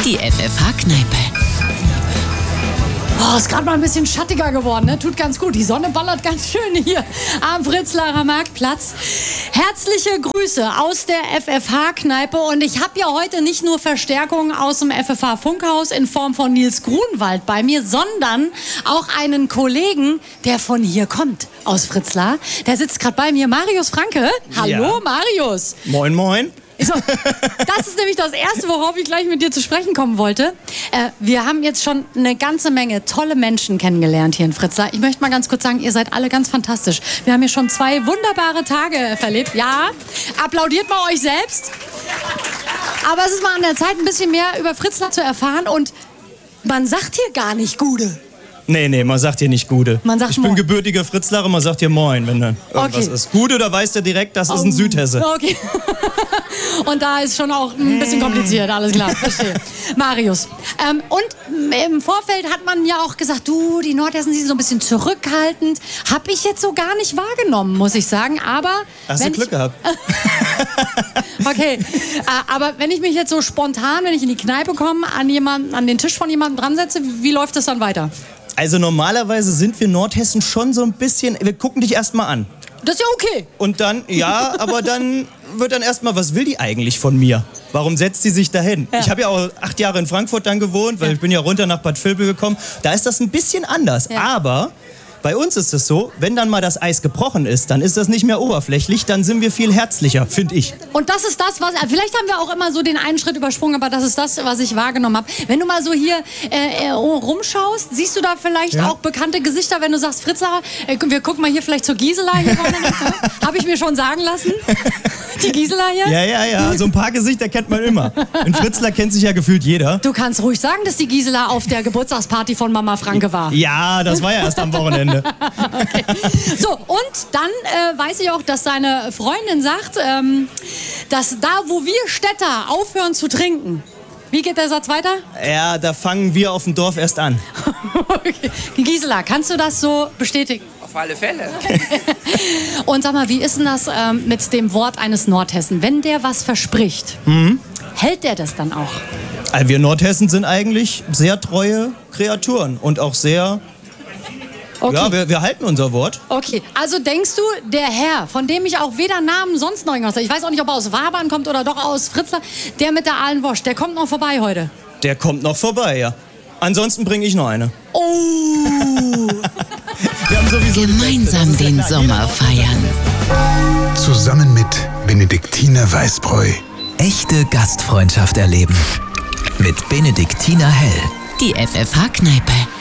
Die FFH-Kneipe. Oh, ist gerade mal ein bisschen schattiger geworden, ne? Tut ganz gut. Die Sonne ballert ganz schön hier am Fritzlarer Marktplatz. Herzliche Grüße aus der FFH-Kneipe. Und ich habe ja heute nicht nur Verstärkung aus dem FFH-Funkhaus in Form von Nils Grunwald bei mir, sondern auch einen Kollegen, der von hier kommt, aus Fritzlar. Der sitzt gerade bei mir, Marius Franke. Hallo, ja. Marius. Moin, moin. So, das ist nämlich das Erste, worauf ich gleich mit dir zu sprechen kommen wollte. Wir haben jetzt schon eine ganze Menge tolle Menschen kennengelernt hier in Fritzlar. Ich möchte mal ganz kurz sagen, ihr seid alle ganz fantastisch. Wir haben hier schon 2 wunderbare Tage verlebt. Ja, applaudiert mal euch selbst. Aber es ist mal an der Zeit, ein bisschen mehr über Fritzlar zu erfahren. Und man sagt hier gar nicht Gude. Nee, man sagt hier nicht Gude. Man sagt ich bin gebürtiger Fritzlarer, man sagt hier Moin, wenn dann irgendwas ist. Gude, da weiß der direkt, das ist ein Südhesse. Okay. Und da ist schon auch ein bisschen kompliziert, alles klar, verstehe. Marius, und im Vorfeld hat man ja auch gesagt, du, die Nordhessen, die sind so ein bisschen zurückhaltend. Hab ich jetzt so gar nicht wahrgenommen, muss ich sagen, aber... Hast du Glück gehabt. Okay, aber wenn ich mich jetzt so spontan, wenn ich in die Kneipe komme, an den Tisch von jemandem dran setze, wie läuft das dann weiter? Also normalerweise sind wir Nordhessen schon so ein bisschen, wir gucken dich erstmal an. Das ist ja okay. Und dann, ja, aber dann wird dann erstmal, was will die eigentlich von mir? Warum setzt sie sich dahin? Ja. Ich habe ja auch 8 Jahre in Frankfurt dann gewohnt, weil ich bin ja runter nach Bad Vilbel gekommen. Da ist das ein bisschen anders, aber... Bei uns ist es so, wenn dann mal das Eis gebrochen ist, dann ist das nicht mehr oberflächlich, dann sind wir viel herzlicher, finde ich. Und das ist das, was, vielleicht haben wir auch immer so den einen Schritt übersprungen, aber das ist das, was ich wahrgenommen habe. Wenn du mal so hier rumschaust, siehst du da vielleicht auch bekannte Gesichter, wenn du sagst, Fritzlarer, wir gucken mal hier vielleicht zur Gisela hier vorne. Habe ich mir schon sagen lassen. Die Gisela hier? Ja, so ein paar Gesichter kennt man immer. In Fritzlar kennt sich ja gefühlt jeder. Du kannst ruhig sagen, dass die Gisela auf der Geburtstagsparty von Mama Franke war. Ja, das war ja erst am Wochenende. Okay. So, und dann weiß ich auch, dass deine Freundin sagt, dass da, wo wir Städter aufhören zu trinken, wie geht der Satz weiter? Ja, da fangen wir auf dem Dorf erst an. Okay. Gisela, kannst du das so bestätigen? Auf alle Fälle. Und sag mal, wie ist denn das mit dem Wort eines Nordhessen? Wenn der was verspricht, hält der das dann auch? Also wir Nordhessen sind eigentlich sehr treue Kreaturen und auch sehr... Okay. Ja, wir halten unser Wort. Okay, also denkst du, der Herr, von dem ich auch weder Namen sonst noch irgendwas, ich weiß auch nicht, ob er aus Wabern kommt oder doch aus Fritzlar, der mit der Ahlenwurst, der kommt noch vorbei heute? Der kommt noch vorbei, ja. Ansonsten bringe ich noch eine. Oh! Wir haben sowieso gemeinsam den Sommer feiern. Zusammen mit Benediktiner Weißbräu. Echte Gastfreundschaft erleben. Mit Benediktiner Hell. Die FFH-Kneipe.